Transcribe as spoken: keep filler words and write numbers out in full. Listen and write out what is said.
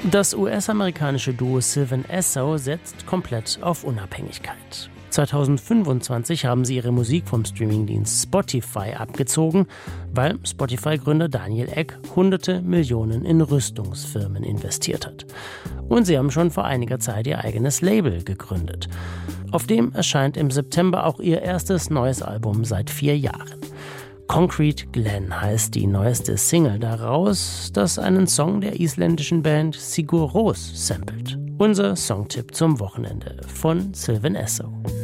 Das U S-amerikanische Duo Sylvan Esso setzt komplett auf Unabhängigkeit. zweitausendfünfundzwanzig haben sie ihre Musik vom Streamingdienst Spotify abgezogen, weil Spotify-Gründer Daniel Ek hunderte Millionen in Rüstungsfirmen investiert hat. Und sie haben schon vor einiger Zeit ihr eigenes Label gegründet. Auf dem erscheint im September auch ihr erstes neues Album seit vier Jahren. Concrete Glen heißt die neueste Single daraus, das einen Song der isländischen Band Sigur Rós samplet. Unser Songtipp zum Wochenende von Sylvan Esso.